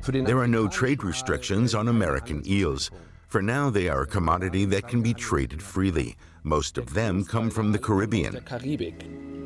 There are no trade restrictions on American eels. For now, they are a commodity that can be traded freely. Most of them come from the Caribbean.